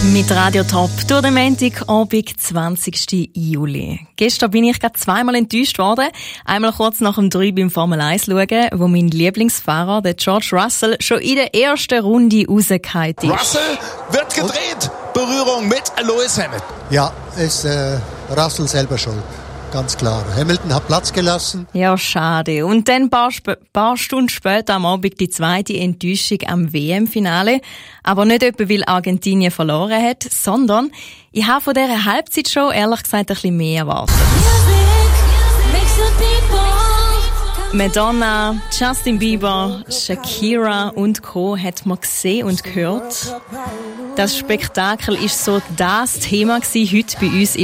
Mit Radio Top durch den Montagabend, 20. Juli. Gestern bin ich gerade zweimal enttäuscht worden. Einmal kurz nach dem 3 beim Formel 1 schauen, wo mein Lieblingsfahrer, der George Russell, schon in der ersten Runde rausgefallen ist. Russell wird gedreht. Berührung mit Lewis Hamilton. Ja, ist Russell selber schuld. Ganz klar. Hamilton hat Platz gelassen. Ja, schade. Und dann paar Stunden später am Abend die zweite Enttäuschung am WM-Finale. Aber nicht etwa, weil Argentinien verloren hat, sondern ich habe von dieser Halbzeitshow ehrlich gesagt ein bisschen mehr erwartet. Madonna, Justin Bieber, Shakira und Co. hat man gesehen und gehört. Das Spektakel ist so das Thema gewesen heute bei uns in